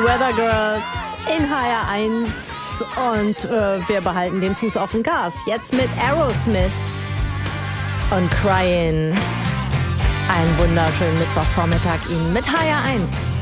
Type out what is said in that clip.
Weather Girls in HR1 und wir behalten den Fuß auf dem Gas. Jetzt mit Aerosmith und Crying. Einen wunderschönen Mittwochvormittag Ihnen mit HR1.